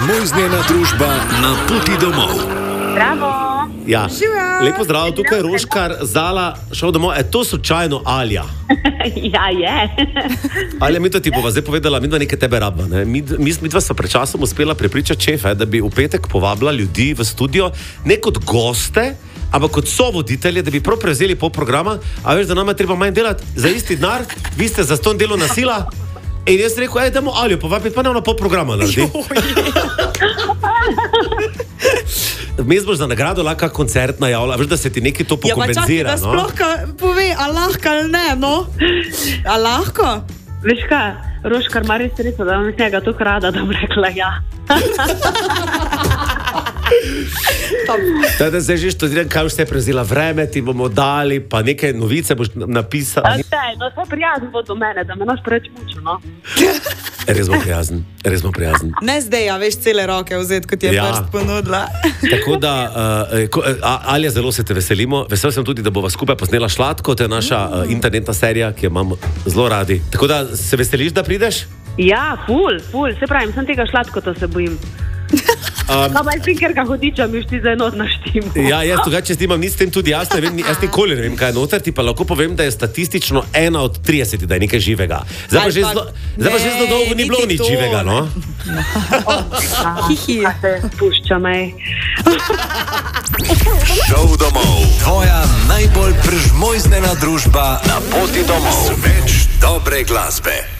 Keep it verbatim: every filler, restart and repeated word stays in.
Prežmojznjena družba na poti domov. Bravo. Ja. Lepo zdrav, tukaj je Roškar, Zala, šel domov. E, to slučajno Alja. Ja, je. Alja, mi to ti bova zdaj povedala, mi dva nekaj tebe rabva. Ne? Mi, mi, mi dva so pred časom uspela prepričati šefe, da bi v petek povabila ljudi v studio, ne kot goste, ampak kot sovoditelje, da bi prav prevzeli pol programa, a veš, da nama je treba manj delati za isti denar, vi ste za ston delovna sila. In jaz rekel, ej, dajmo Aljo povabiti, pa ne ona pol programa naredi. Vmes boš za nagrado lahko koncert najavila, veš, da se ti nekaj to pokompenzira. Ja, pa čakaj, da sploh no? Pove, a lahko ali ne, no? A lahko? Veš kaj, Roškar ima res sredstvo, da vam iz njega tako rada, da bom rekla ja. Teda zdaj že študiram, kaj boš te prevzela vreme, ti bomo dali, pa nekaj novice boš napisala. Daj, no vse prijazen bo do mene, da me naš preveč mučil, no. Res bom prijazen, res bom prijazen. Ne zdaj, a veš cele roke vzeti, kot je ja. Prst ponudila. Tako da, uh, Alja, zelo se te veselimo. Vesel sem tudi, da bova skupaj posnela Šladko, to je naša uh, internetna serija, ki jo imamo zelo radi. Tako da, se veseliš, da prideš? Ja, ful, ful, se pravim, sem tega Šladkota se bojim. Um, pa jaz ker ga hodiča mi už ti za enot naštimo. Ja, jaz drugače snimam, nič s tem tudi jaz, ne vem, jaz nikoli ne vem, kaj je noter, ti pa lahko povem, da je statistično ena od trideset, da je nekaj živega. Zdaj pa že zelo, zdaj pa že zelo dolgo ni bilo nič živega, no? Hihi. A se pušča mej. Šel domov. Tvoja najbolj prežmojznjena družba na poti domov. Več dobre glasbe.